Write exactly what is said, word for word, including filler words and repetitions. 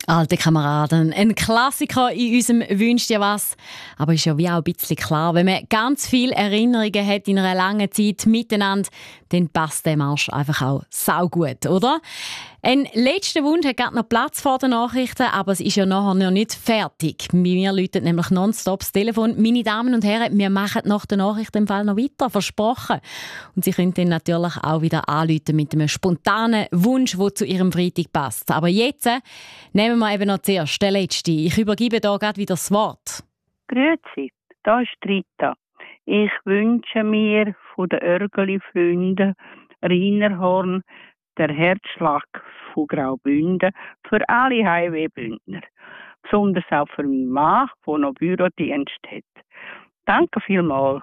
Alte Kameraden, ein Klassiker in unserem «Wünsch dir was». Aber ist ja wie auch ein bisschen klar, wenn man ganz viele Erinnerungen hat in einer langen Zeit miteinander, dann passt der Marsch einfach auch saugut, oder? Ein letzter Wunsch hat gerade noch Platz vor den Nachrichten, aber es ist ja nachher noch nicht fertig. Bei mir läutet nämlich nonstop das Telefon. Meine Damen und Herren, wir machen nach den Nachrichten im Fall noch weiter, versprochen. Und Sie können dann natürlich auch wieder anrufen mit einem spontanen Wunsch, der zu Ihrem Freitag passt. Aber jetzt äh, nehmen wir eben noch zuerst den letzten. Ich übergebe hier gerade wieder das Wort. Grüezi, da ist Rita. Ich wünsche mir von den Örgeli-Freunden Reinerhorn der Herzschlag von Graubünden für alle Highway-Bündner. Besonders auch für meinen Mann, der noch Bürodienst hat. Danke vielmals.